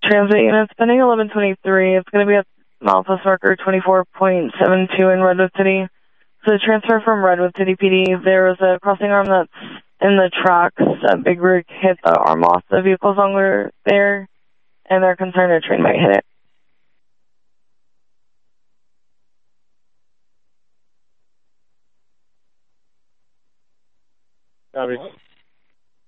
transit units, pending 1123. It's going to be at Malphas marker 24.72 in Redwood City. So transfer from Redwood City PD. There was a crossing arm that's in the tracks. A big rig hit the arm off the vehicles longer there, and they're concerned a train might hit it. Copy.